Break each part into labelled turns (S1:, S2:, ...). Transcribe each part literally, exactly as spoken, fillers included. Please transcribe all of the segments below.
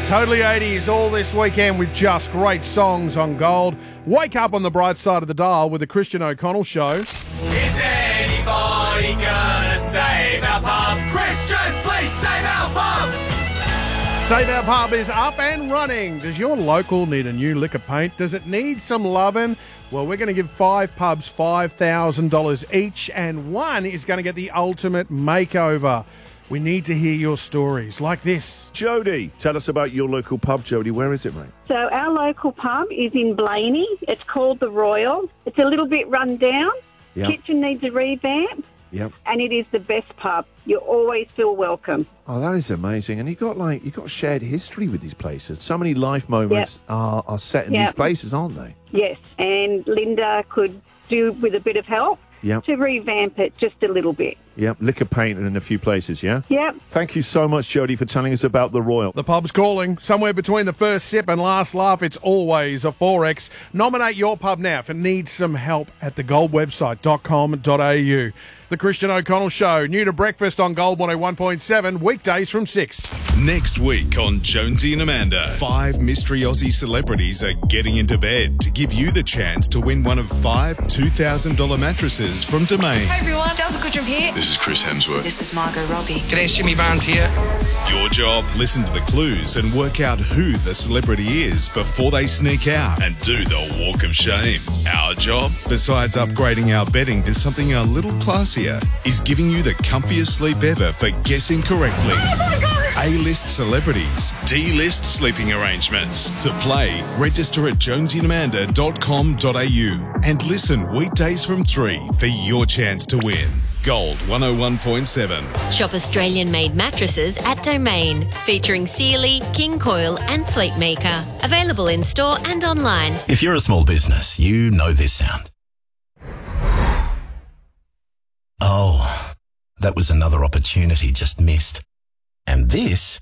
S1: Totally eighties all this weekend with just great songs on Gold. Wake up on the bright side of the dial with the Christian O'Connell Show.
S2: Is anybody gonna save our pub? Christian, please save our pub!
S1: Save Our Pub is up and running. Does your local need a new lick of paint? Does it need some loving? Well, we're going to give five pubs five thousand dollars each, and one is going to get the ultimate makeover. We need to hear your stories like this.
S3: Jody, tell us about your local pub, Jody. Where is it, mate?
S4: So our local pub is in Blaney. It's called The Royal. It's a little bit run down.
S3: Yep.
S4: Kitchen needs a revamp.
S3: Yep.
S4: And it is the best pub. You always feel welcome.
S3: Oh, that is amazing. And you got like you got shared history with these places. So many life moments
S4: Yep.
S3: are, are set in
S4: Yep.
S3: these places, aren't they?
S4: Yes, and Linda could do with a bit of help
S3: Yep.
S4: to revamp it just a little bit.
S3: Yep. Liquor paint in a few places, yeah?
S4: Yep.
S3: Thank you so much, Jody, for telling us about the Royal.
S1: The pub's calling. Somewhere between the first sip and last laugh, it's always a four X. Nominate your pub now if it needs some help at the gold website dot com dot a u. The Christian O'Connell Show, new to breakfast on Gold one oh one point seven, weekdays from six.
S5: Next week on Jonesy and Amanda, five mystery Aussie celebrities are getting into bed to give you the chance to win one of five two thousand dollars mattresses from Domain.
S6: Hey everyone, Delta Goodrum here.
S7: This is Chris Hemsworth.
S6: This is Margot Robbie.
S7: G'day, Jimmy Barnes here.
S5: Your job, listen to the clues and work out who the celebrity is before they sneak out and do the walk of shame. Our job, besides upgrading our bedding to something a little classier, is giving you the comfiest sleep ever for guessing correctly. A-list celebrities, D-list sleeping arrangements. To play, register at jonesy and amanda dot com dot a u and listen weekdays from three for your chance to win. Gold one oh one point seven.
S8: Shop Australian-made mattresses at Domain, featuring Sealy, King Coil and Sleepmaker. Available in store and online.
S9: If you're a small business, you know this sound. Oh, that was another opportunity just missed. And this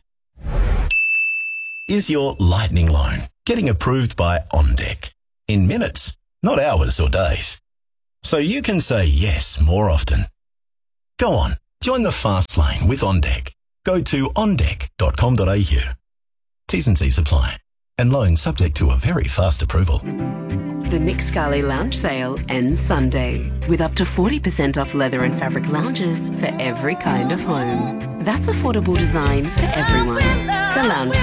S9: is your lightning loan, getting approved by OnDeck. In minutes, not hours or days. So you can say yes more often. Go on, join the fast lane with OnDeck. Go to on deck dot com dot a u. T's and C's apply. And loan subject to a very fast approval.
S10: The Nick Scali Lounge Sale ends Sunday with up to forty percent off leather and fabric lounges for every kind of home. That's affordable design for everyone. The Lounge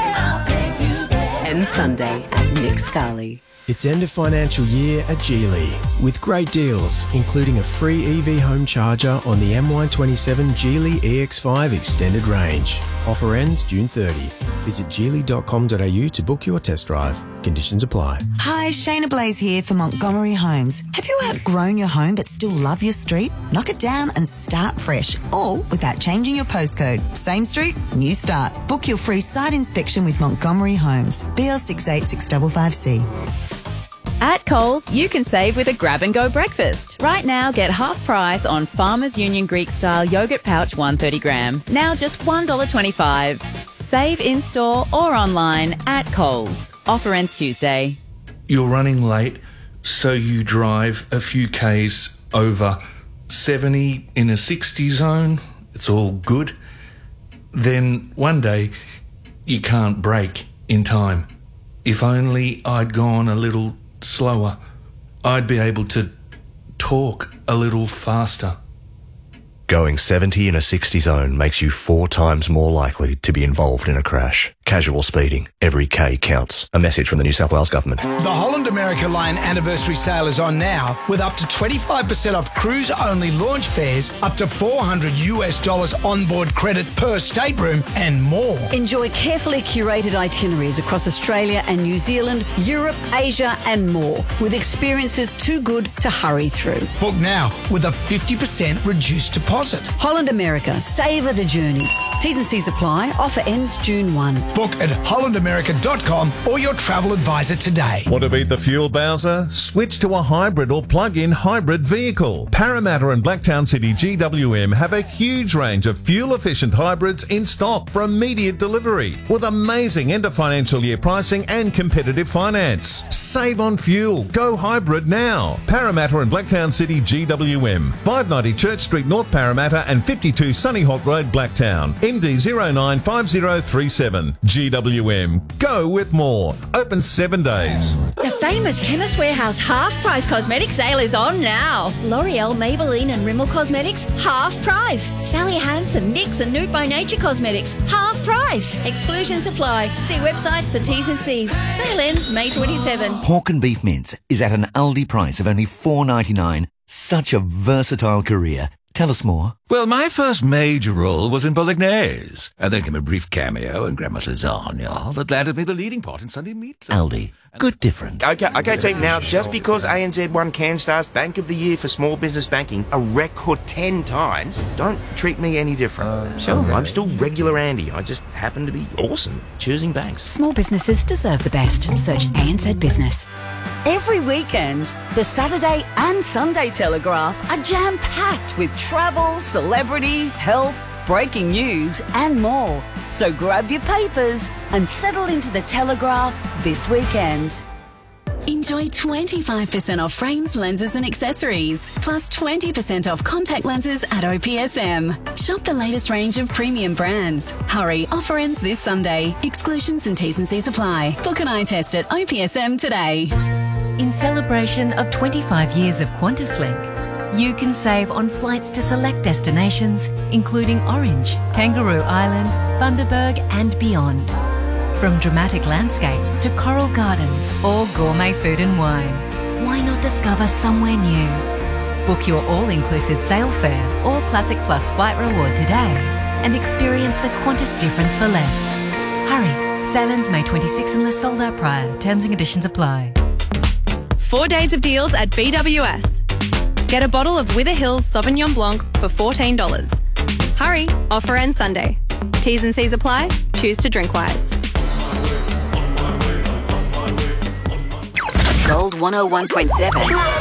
S10: Sale ends Sunday at Nick Scali.
S11: It's end of financial year at Geely with great deals, including a free E V home charger on the M Y twenty-seven Geely E X five Extended Range. Offer ends June thirtieth. Visit geely dot com dot a u to book your test drive. Conditions apply.
S12: Hi, Shayna Blaze here for Montgomery Homes. Have you outgrown your home but still love your street? Knock it down and start fresh, all without changing your postcode. Same street, new start. Book your free site inspection with Montgomery Homes. B L six eight six five five C.
S13: At Coles, you can save with a grab-and-go breakfast. Right now, get half price on Farmers Union Greek-style yogurt pouch one hundred thirty gram. Now just one dollar twenty-five. Save in-store or online at Coles. Offer ends Tuesday.
S14: You're running late, so you drive a few Ks over seventy in a sixty zone. It's all good. Then one day, you can't brake in time. If only I'd gone a little slower, I'd be able to talk a little faster.
S15: Going seventy in a sixty zone makes you four times more likely to be involved in a crash. Casual speeding. Every K counts. A message from the New South Wales Government.
S16: The Holland America Line anniversary sale is on now with up to twenty-five percent off cruise-only launch fares, up to four hundred US dollars onboard credit per stateroom and more.
S17: Enjoy carefully curated itineraries across Australia and New Zealand, Europe, Asia and more, with experiences too good to hurry through.
S16: Book now with a fifty percent reduced deposit.
S17: Holland America, savour the journey. T's and C's apply. Offer ends June first.
S16: Book at holland america dot com or your travel advisor today.
S18: Want to beat the fuel bowser? Switch to a hybrid or plug-in hybrid vehicle. Parramatta and Blacktown City G W M have a huge range of fuel-efficient hybrids in stock for immediate delivery with amazing end of financial year pricing and competitive finance. Save on fuel. Go hybrid now. Parramatta and Blacktown City G W M. five ninety Church Street, North Parramatta and fifty-two Sunny Hawk Road, Blacktown. M D zero nine five zero three seven. G W M. Go with more. Open seven days.
S19: The famous Chemist Warehouse half-price cosmetic sale is on now. L'Oreal, Maybelline and Rimmel Cosmetics, half price. Sally Hansen, NYX and Nude by Nature Cosmetics, half price. Exclusions apply. See website for T's and C's. Sale ends May twenty-seventh.
S20: Pork and beef mince is at an Aldi price of only four dollars ninety-nine. Such a versatile career. Tell us more.
S21: Well, my first major role was in Bolognese, and then came a brief cameo in Grandma's Lasagna that landed me the leading part in Sunday Meatloaf.
S20: Aldi. Good different.
S22: Okay, okay, team. Now, just because A N Z won CanStar's Bank of the Year for Small Business Banking a record ten times, don't treat me any different. Uh, sure. I'm still regular Andy. I just happen to be awesome choosing banks.
S23: Small businesses deserve the best. Search A N Z Business.
S17: Every weekend, the Saturday and Sunday Telegraph are jam-packed with travel, celebrity, health, breaking news and more. So grab your papers and settle into the Telegraph this weekend.
S24: Enjoy twenty-five percent off frames, lenses and accessories, plus twenty percent off contact lenses at O P S M. Shop the latest range of premium brands. Hurry, offer ends this Sunday. Exclusions and T's and C's apply. Book an eye test at O P S M today.
S25: In celebration of twenty-five years of QantasLink, you can save on flights to select destinations, including Orange, Kangaroo Island, Bundaberg and beyond. From dramatic landscapes to coral gardens or gourmet food and wine, why not discover somewhere new? Book your all-inclusive sail fare or Classic Plus flight reward today and experience the Qantas difference for less. Hurry, sail ends May twenty-sixth unless sold out prior. Terms and conditions apply.
S26: Four days of deals at B W S. Get a bottle of Wither Hills Sauvignon Blanc for fourteen dollars. Hurry, offer ends Sunday. T's and C's apply. Choose to drink wise.
S23: Gold one oh one point seven.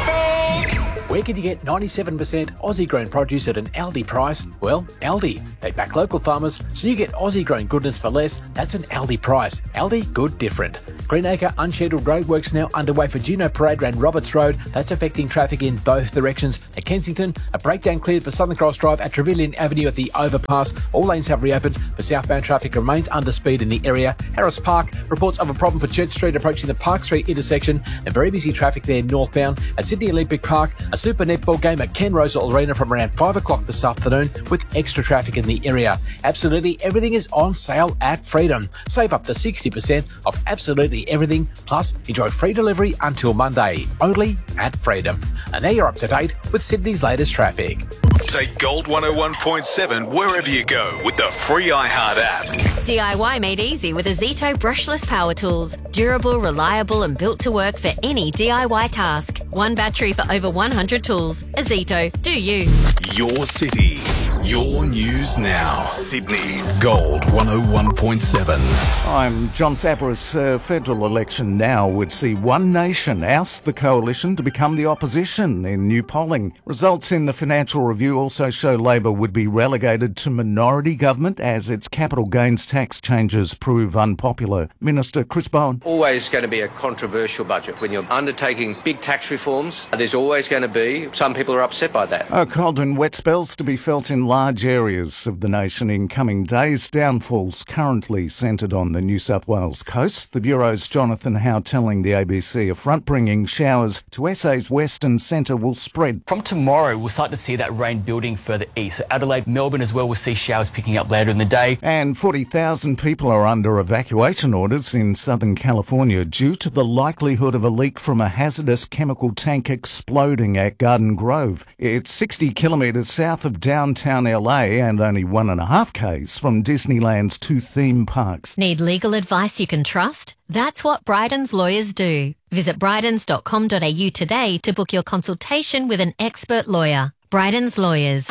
S27: Where can you get ninety-seven percent Aussie-grown produce at an Aldi price? Well, Aldi. They back local farmers, so you get Aussie-grown goodness for less. That's an Aldi price. Aldi, good different. Greenacre unscheduled roadworks now underway for Juno Parade around Roberts Road. That's affecting traffic in both directions. At Kensington, a breakdown cleared for Southern Cross Drive at Trevilian Avenue at the overpass. All lanes have reopened, but southbound traffic remains under speed in the area. Harris Park, reports of a problem for Church Street approaching the Park Street intersection, and very busy traffic there northbound. At Sydney Olympic Park, a Super Netball game at Ken Rosal Arena from around five o'clock this afternoon with extra traffic in the area. Absolutely everything is on sale at Freedom. Save up to sixty percent off absolutely everything, plus enjoy free delivery until Monday, only at Freedom. And now you're up to date with Sydney's latest traffic.
S5: Take Gold one oh one point seven wherever you go with the free iHeart app.
S8: D I Y made easy with Azito brushless power tools. Durable, reliable and built to work for any D I Y task. One battery for over one hundred tools. Azito, do you.
S5: Your city, your news now. Sydney's Gold one oh one point seven.
S28: I'm John Fabris. Uh, federal election now would see One Nation oust the coalition to become the opposition in new polling. Results in the Financial Review also show Labor would be relegated to minority government as its capital gains tax changes prove unpopular. Minister Chris Bowen.
S29: Always going to be a controversial budget. When you're undertaking big tax reforms, there's always going to be, some people are upset by that.
S28: Oh, cold and wet spells to be felt in large areas of the nation in coming days. Downfalls currently centred on the New South Wales coast. The Bureau's Jonathan Howe telling the A B C a front-bringing showers to S A's west and centre will spread.
S30: From tomorrow, we'll start to see that rain building further east. So Adelaide, Melbourne as well, we'll see showers picking up later in the day.
S28: And forty thousand people are under evacuation orders in Southern California due to the likelihood of a leak from a hazardous chemical tank exploding at Garden Grove. It's sixty kilometres south of downtown L A and only one and a half k's from Disneyland's two theme parks.
S8: Need legal advice you can trust? That's what Bryden's lawyers do. Visit brydens dot com dot a u today to book your consultation with an expert lawyer. Bryden's Lawyers.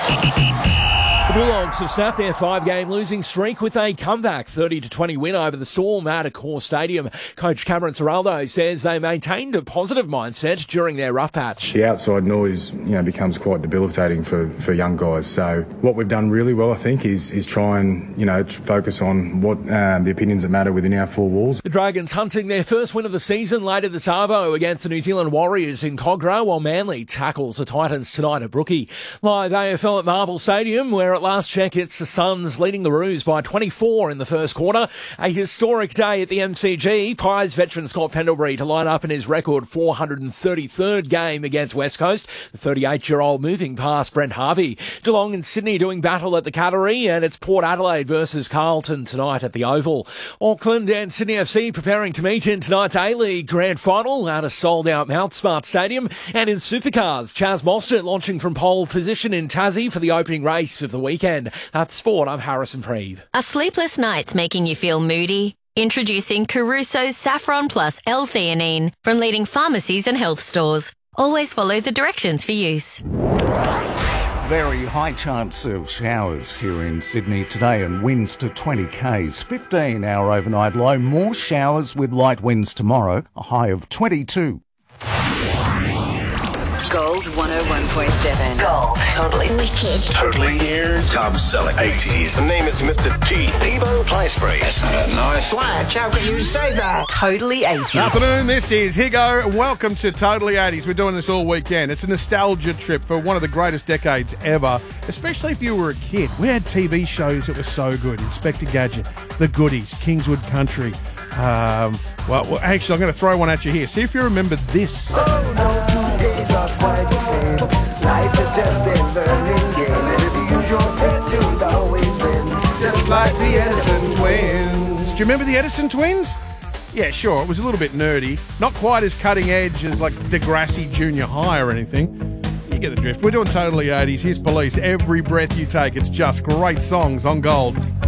S31: The Bulldogs have snapped their five-game losing streak with a comeback thirty to twenty win over the Storm at Accor Stadium. Coach Cameron Ciraldo says they maintained a positive mindset during their rough patch.
S32: The outside noise, you know, becomes quite debilitating for, for young guys. So what we've done really well, I think, is is try and, you know, focus on what um, the opinions that matter within our four walls.
S31: The Dragons hunting their first win of the season later this arvo against the New Zealand Warriors in Cogra, while Manly tackles the Titans tonight at Brookie. Live A F L at Marvel Stadium, where where at last check it's the Suns leading the Roos by twenty-four in the first quarter. A historic day at the M C G. Pies veteran Scott Pendlebury to line up in his record four hundred thirty-third game against West Coast. The thirty-eight-year-old moving past Brent Harvey. Geelong and Sydney doing battle at the Cattery, and it's Port Adelaide versus Carlton tonight at the Oval. Auckland and Sydney F C preparing to meet in tonight's A-League Grand Final at a sold-out Mount Smart Stadium. And in Supercars, Chaz Mostert launching from pole position in Tassie for the opening race of the weekend. That's sport. I'm Harrison Preeve.
S8: Are sleepless nights making you feel moody? Introducing Caruso's Saffron Plus L-theanine from leading pharmacies and health stores. Always follow the directions for use.
S28: Very high chance of showers here in Sydney today and winds to twenty kays. fifteen hour overnight low. More showers with light winds tomorrow. A high of twenty-two.
S23: Gold one oh one point seven. Gold. Totally wicked.
S1: Totally ears. Tom Selleck. eighties. The name is Mister T. Evo Play Spray. That's not nice.
S2: Flatch, how can you say that?
S23: Totally eighties.
S2: Afternoon, this is Higo. Welcome to Totally eighties. We're doing this all weekend. It's a nostalgia trip for one of the greatest decades ever, especially if you were a kid. We had T V shows that were so good. Inspector Gadget, The Goodies, Kingswood Country. Um, well, well, actually, I'm going to throw one at you here. See if you remember this.
S3: Oh, no, two days are quite the same. Life is just a learning game. And if you use your head, you'll always win. Just like the Edison twins.
S2: Do you remember the Edison twins? Yeah, sure. It was a little bit nerdy. Not quite as cutting edge as like Degrassi Junior High or anything. You get the drift. We're doing Totally eighties. Here's Police. Every breath you take. It's just great songs on Gold.